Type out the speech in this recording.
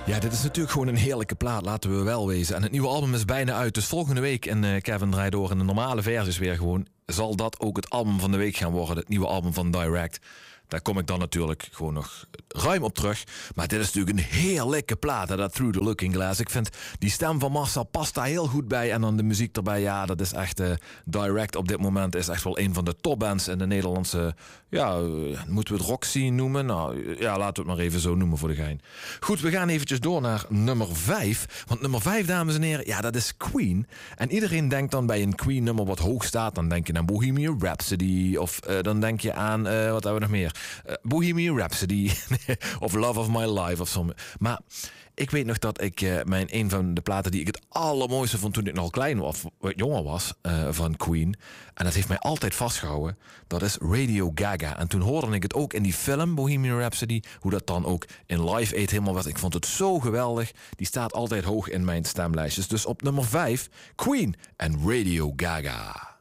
Ja, dit is natuurlijk gewoon een heerlijke plaat, laten we wel wezen. En het nieuwe album is bijna uit, dus volgende week in Kevin Draait Door in de normale versies weer gewoon, zal dat ook het album van de week gaan worden, het nieuwe album van Direct. Daar kom ik dan natuurlijk gewoon nog ruim op terug. Maar dit is natuurlijk een heerlijke plaat, hè, dat Through the Looking Glass. Ik vind die stem van Marcel past daar heel goed bij. En dan de muziek erbij, ja, dat is echt... Direct op dit moment is echt wel een van de topbands in de Nederlandse... Ja, moeten we het rock scene noemen? Nou, ja, laten we het maar even zo noemen voor de gein. Goed, we gaan eventjes door naar nummer 5. Want nummer 5, dames en heren, ja, dat is Queen. En iedereen denkt dan bij een Queen nummer wat hoog staat... dan denk je aan Bohemian Rhapsody... of dan denk je aan, wat hebben we nog meer... Bohemian Rhapsody of Love of My Life of zo. Maar ik weet nog dat ik een van de platen die ik het allermooiste vond toen ik nog klein of jonger was van Queen. En dat heeft mij altijd vastgehouden. Dat is Radio Gaga. En toen hoorde ik het ook in die film Bohemian Rhapsody. Hoe dat dan ook in Live Aid helemaal was. Ik vond het zo geweldig. Die staat altijd hoog in mijn stemlijstjes. Dus op nummer 5 Queen en Radio Gaga.